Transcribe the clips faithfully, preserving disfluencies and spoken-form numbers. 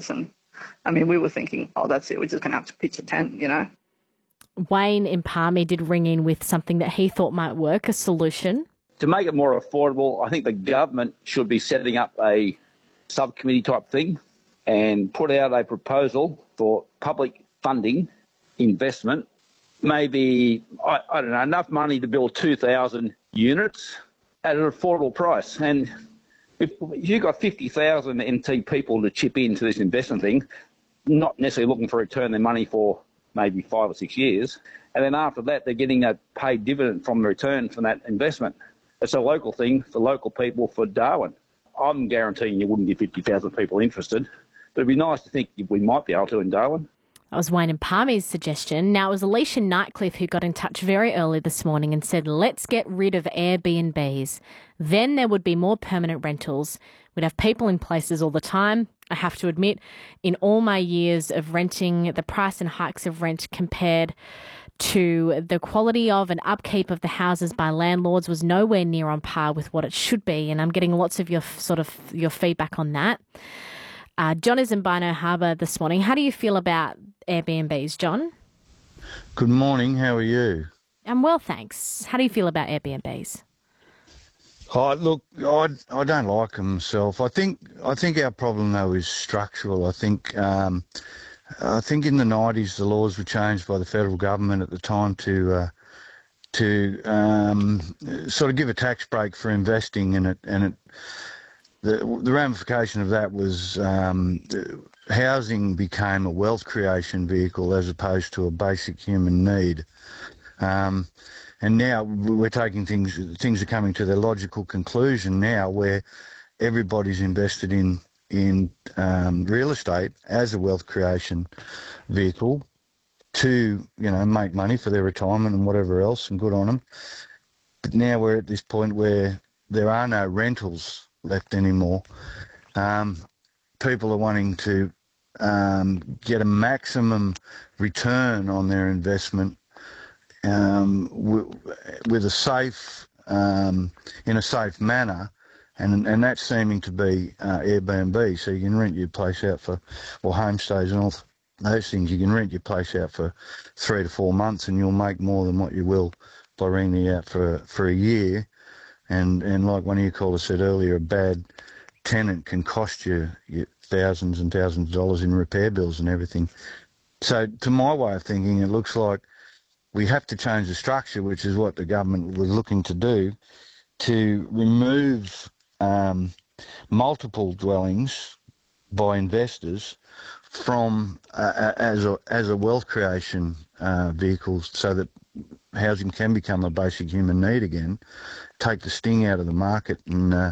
prices. And I mean, we were thinking, oh, that's it. We're just going to have to pitch a tent, you know. Wayne in Palmy did ring in with something that he thought might work, a solution. To make it more affordable, I think the government should be setting up a subcommittee type thing and put out a proposal for public funding, investment, maybe, I, I don't know, enough money to build two thousand units at an affordable price. And if you've got fifty thousand N T people to chip into this investment thing, not necessarily looking for a return their money for maybe five or six years, and then after that they're getting a paid dividend from the return from that investment. It's a local thing for local people for Darwin. I'm guaranteeing you wouldn't get fifty thousand people interested, but it'd be nice to think we might be able to in Darwin. That was Wayne and Palmy's suggestion. Now, it was Alicia Nightcliffe who got in touch very early this morning and said, let's get rid of Airbnbs. Then there would be more permanent rentals. We'd have people in places all the time. I have to admit, in all my years of renting, the price and hikes of rent compared to the quality of and upkeep of the houses by landlords was nowhere near on par with what it should be. And I'm getting lots of your sort of your feedback on that. Uh, John is in Bynoe Harbour this morning. How do you feel about Airbnbs, John? Good morning. How are you? I'm well, thanks. How do you feel about Airbnbs? Oh, look, I, I don't like them myself. I think I think our problem though is structural. I think um, I think in the nineties the laws were changed by the federal government at the time to uh, to um, sort of give a tax break for investing in it, and it. The, the ramification of that was um, housing became a wealth creation vehicle as opposed to a basic human need. Um, and now we're taking things, things are coming to their logical conclusion now where everybody's invested in, in um, real estate as a wealth creation vehicle to, you know, make money for their retirement and whatever else, and good on them. But now we're at this point where there are no rentals left anymore. Um, people are wanting to um, get a maximum return on their investment um, w- with a safe, um, in a safe manner, and and that's seeming to be uh, Airbnb. So you can rent your place out for, or homestays and all those things. You can rent your place out for three to four months, and you'll make more than what you will by renting it out for for a year. And and like one of your callers said earlier, a bad tenant can cost you, you thousands and thousands of dollars in repair bills and everything. So to my way of thinking, it looks like we have to change the structure, which is what the government was looking to do, to remove um, multiple dwellings by investors from uh, as a as a wealth creation uh, vehicle, so that housing can become a basic human need again. Take the sting out of the market and uh,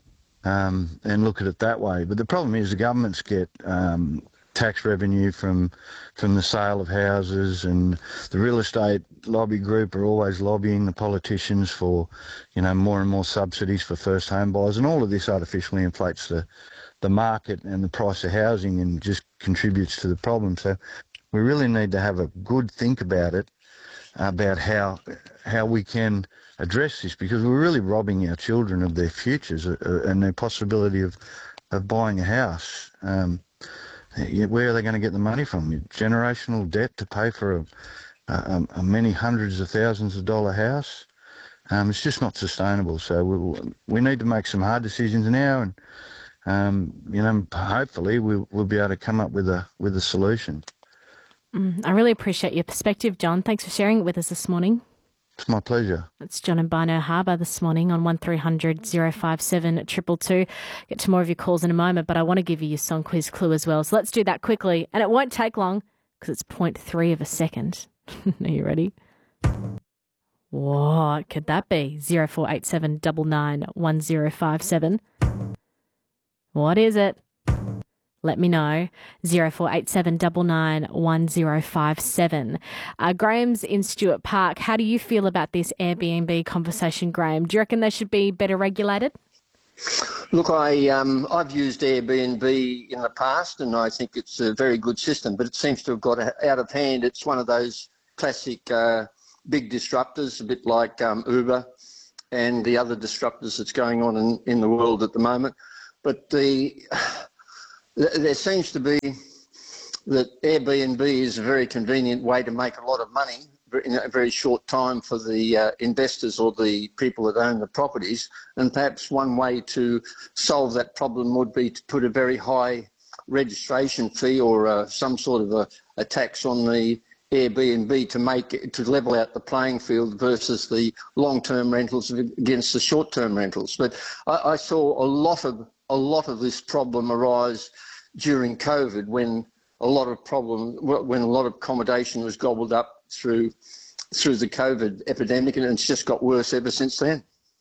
um, and look at it that way. But the problem is the governments get um, tax revenue from from the sale of houses, and the real estate lobby group are always lobbying the politicians for, you know, more and more subsidies for first home buyers, and all of this artificially inflates the the market and the price of housing and just contributes to the problem. So we really need to have a good think about it, about how how we can address this, because we're really robbing our children of their futures uh, and their possibility of, of buying a house. Um, where are they going to get the money from? Generational debt to pay for a, a, a many hundreds of thousands of dollar house? Um, it's just not sustainable. So we, we need to make some hard decisions now, and um, you know, hopefully we'll, we'll be able to come up with a with a solution. Mm, I really appreciate your perspective, John. Thanks for sharing it with us this morning. It's my pleasure. It's John in Bynoe Harbour this morning on one three hundred oh five seven two two two. Get to more of your calls in a moment, but I want to give you your song quiz clue as well. So let's do that quickly, and it won't take long because it's zero point three of a second. Are you ready? What could that be? zero four eight seven nine nine one zero five seven. What is it? Let me know. zero four eight seven nine nine one zero five seven. Uh, Graham's in Stewart Park. How do you feel about this Airbnb conversation, Graham? Do you reckon they should be better regulated? Look, I, um, I've used Airbnb in the past, and I think it's a very good system, but it seems to have got out of hand. It's one of those classic uh, big disruptors, a bit like um, Uber and the other disruptors that's going on in, in the world at the moment. But the... there seems to be that Airbnb is a very convenient way to make a lot of money in a very short time for the uh, investors or the people that own the properties. And perhaps one way to solve that problem would be to put a very high registration fee or uh, some sort of a, a tax on the Airbnb to make it, to level out the playing field versus the long-term rentals against the short-term rentals. But I, I saw a lot of a lot of this problem arise during COVID when a lot of problem when a lot of accommodation was gobbled up through through the COVID epidemic, and it's just got worse ever since then.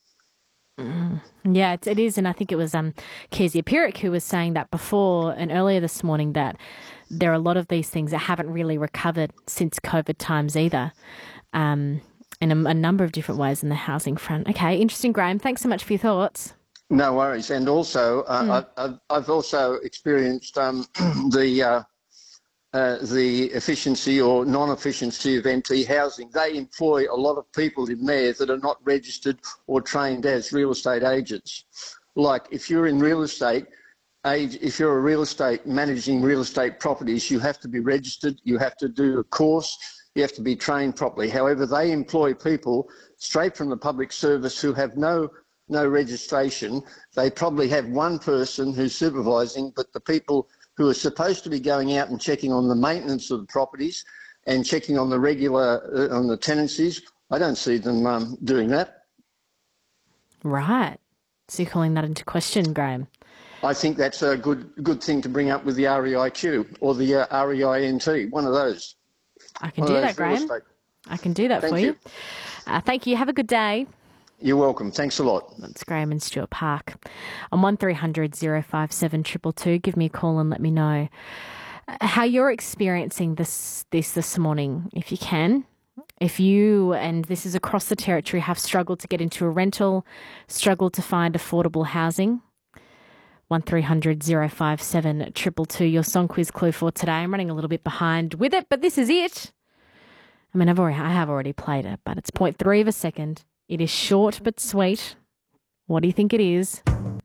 Mm. Yeah, it, it is, and I think it was um, Kezia Pierrick who was saying that before and earlier this morning, that there are a lot of these things that haven't really recovered since COVID times either, um, in a, a number of different ways in the housing front. Okay, interesting, Graham. Thanks so much for your thoughts. No worries. And also, uh, mm. I've, I've also experienced um, the uh, uh, the efficiency or non-efficiency of M T housing. They employ a lot of people in there that are not registered or trained as real estate agents. Like if you're in real estate, if you're a real estate managing real estate properties, you have to be registered, you have to do a course, you have to be trained properly. However, they employ people straight from the public service who have no no registration. They probably have one person who's supervising, but the people who are supposed to be going out and checking on the maintenance of the properties and checking on the regular, uh, on the tenancies, I don't see them um, doing that. Right. So you're calling that into question, Graham? I think that's a good good thing to bring up with the R E I Q or the uh, R E I N T, one of those. I can do that, Graham. I can do that thank for you. you. Uh, thank you. Have a good day. You're welcome. Thanks a lot. That's Graham in Stuart Park. On one three hundred oh five seven two two two, give me a call and let me know how you're experiencing this this this morning, if you can. If you, and this is across the territory, have struggled to get into a rental, struggled to find affordable housing, one three hundred oh five seven two two two, your song quiz clue for today. I'm running a little bit behind with it, but this is it. I mean, I've already, I have already played it, but it's zero point three of a second. It is short but sweet. What do you think it is?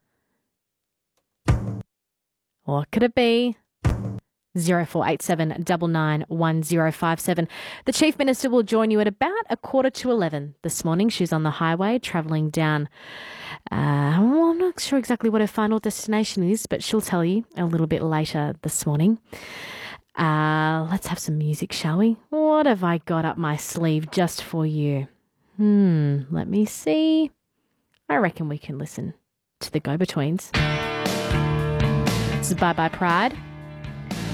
What could it be? zero four eight seven nine nine one zero five seven. The Chief Minister will join you at about a quarter to eleven this morning. She's on the highway travelling down. Uh, well, I'm not sure exactly what her final destination is, but she'll tell you a little bit later this morning. Uh, let's have some music, shall we? What have I got up my sleeve just for you? Hmm, let me see. I reckon we can listen to the Go-Betweens. This is Bye Bye Pride.